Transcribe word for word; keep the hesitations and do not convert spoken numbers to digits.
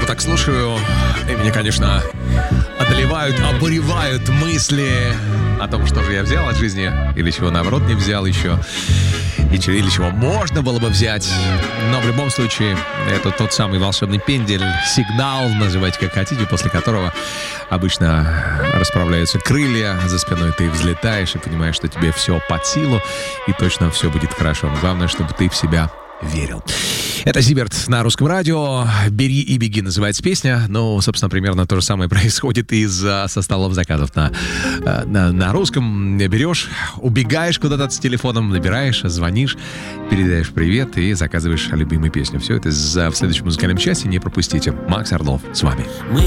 так слушаю, и меня, конечно, одолевают, обуревают мысли о том, что же я взял от жизни, или чего, наоборот, не взял еще, или чего можно было бы взять. Но в любом случае, это тот самый волшебный пендель, сигнал, называйте как хотите, после которого обычно расправляются крылья, за спиной ты взлетаешь и понимаешь, что тебе все под силу, и точно все будет хорошо. Но главное, чтобы ты в себя верил. Это Зиверт на русском радио. «Бери и беги» называется песня. Ну, собственно, примерно то же самое происходит и со столов заказов на, на, на русском. Берешь, убегаешь куда-то с телефоном, набираешь, звонишь, передаешь привет и заказываешь любимую песню. Все это в следующем музыкальном часе. Не пропустите. Макс Орлов с вами.